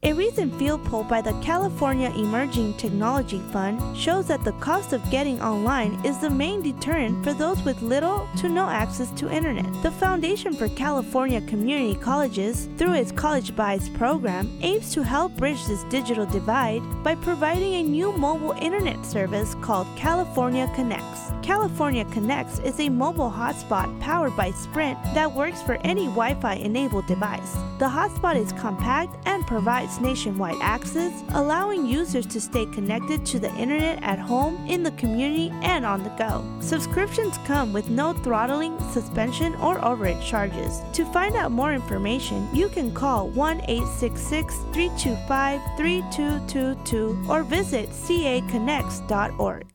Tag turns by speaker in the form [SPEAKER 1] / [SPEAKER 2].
[SPEAKER 1] A recent field poll by the California Emerging Technology Fund shows that the cost of getting online is the main deterrent for those with little to no access to internet. The Foundation for California Community Colleges, through its College Buys program, aims to help bridge this digital divide by providing a new mobile internet service called California Connects. California Connects is a mobile hotspot powered by Sprint that works for any Wi-Fi enabled device. The hotspot is compact and provides nationwide access, allowing users to stay connected to the internet at home, in the community, and on the go. Subscriptions come with no throttling, suspension, or overage charges. To find out more information, you can call 1-866-325-3222 or visit caconnects.org.